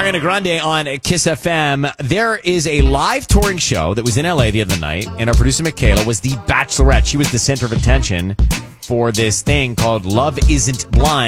Ariana Grande on Kiss FM. There is a live touring show that was in LA the other night, and our producer Michaela was the Bachelorette. She was the center of attention for this thing called Love Isn't Blind.